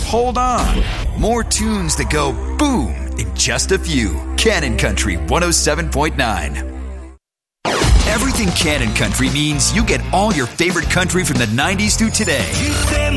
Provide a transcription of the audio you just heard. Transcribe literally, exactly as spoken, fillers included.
hold on. More tunes that go boom in just a few. Cannon Country one oh seven point nine. Everything Cannon Country means you get all your favorite country from the nineties through today.